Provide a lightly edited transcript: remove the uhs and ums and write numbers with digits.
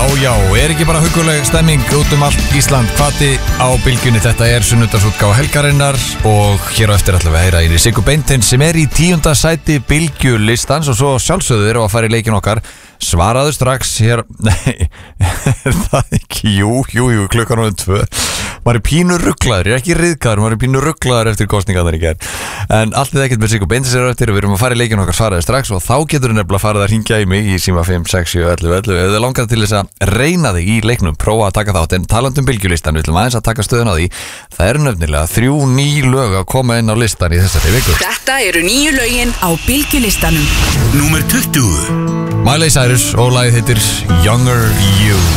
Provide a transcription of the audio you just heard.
já, ekki bara huguleg stemming út allt Ísland, hvati á bylgjunni, þetta sunnudagsútgáfa helgarinnar og hér á eftir ætlum við að heyra í Siggu Beinteins sem í 10. sæti bylgjulistans og svo sjálfsögðu erum að fara í leikinn okkar. Svaraðu strax hér. Nei, það ekki, jú, klukkan orðin 2. Maður pínu rugglaður, ekki ryðgaður, maður pínu rugglaður eftir kosningarnar í gær. En allt ekkert með Siggu Beinteins eftir, við erum að fara í leikinn okkar svaraðu strax og þá getur við nefnilega farið að hringja í mig í síma 5, 6, 7, 11. Ef þið langar til þess að reyna þig í leiknum, prófa að taka þátt, en talandum bylgjulistan, við ætlum aðeins að taka stöðun á því. Það eru nefnilega 3 ný lög að koma inn á listan í þessari viku. Þetta eru nýju lögin á bylgjulistanum. Númer 20. Miley Cyrus og lagið heitir Younger You.